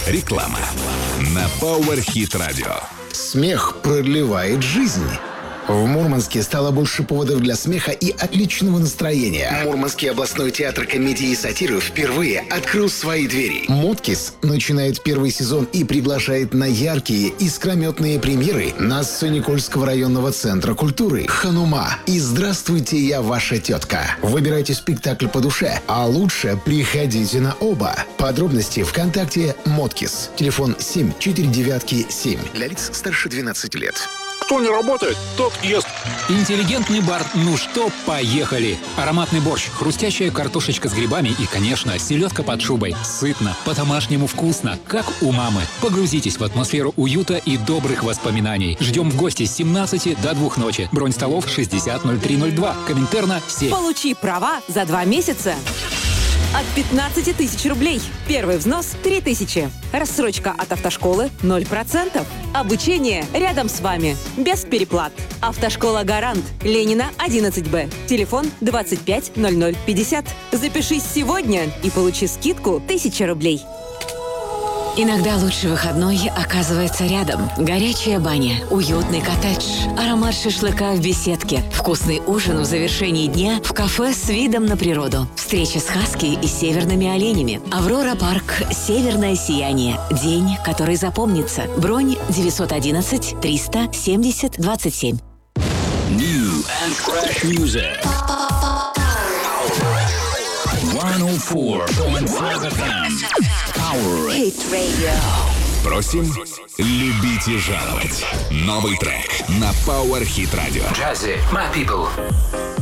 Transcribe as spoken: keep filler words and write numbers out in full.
Реклама на Power Hit Radio. Смех продлевает жизнь. В Мурманске стало больше поводов для смеха и отличного настроения. Мурманский областной театр комедии и сатиры впервые открыл свои двери. «Моткис» начинает первый сезон и приглашает на яркие, искрометные премьеры на сцене Кольского районного центра культуры «Ханума» и «Здравствуйте, я ваша тетка». Выбирайте спектакль по душе, а лучше приходите на оба. Подробности ВКонтакте «Моткис». Телефон семь четыре девять семь. Для лиц старше двенадцати лет. Кто не работает, тот ест. Интеллигентный бар «Ну что, поехали!» Ароматный борщ, хрустящая картошечка с грибами и, конечно, селедка под шубой. Сытно, по-домашнему вкусно, как у мамы. Погрузитесь в атмосферу уюта и добрых воспоминаний. Ждем в гости с семнадцати до двух ночи. Бронь столов шестьдесят ноль три ноль два. Коминтерна семь. Получи права за два месяца. От пятнадцати тысяч рублей. Первый взнос – три тысячи. Рассрочка от автошколы – ноль процентов. Обучение рядом с вами. Без переплат. Автошкола «Гарант». Ленина, одиннадцать Б. Телефон двадцать пять ноль ноль пятьдесят. Запишись сегодня и получи скидку тысяча рублей. Иногда лучший выходной оказывается рядом. Горячая баня, уютный коттедж, аромат шашлыка в беседке, вкусный ужин в завершении дня в кафе с видом на природу, встреча с хаски и северными оленями. «Аврора Парк. Северное сияние». День, который запомнится. Бронь девятьсот одиннадцать триста семьдесят двадцать семь. New and fresh music. сто четыре эф эм. Power Hit Radio. Просим любить и жаловать. Новый трек на Power Hit Radio. Jazzy, my people.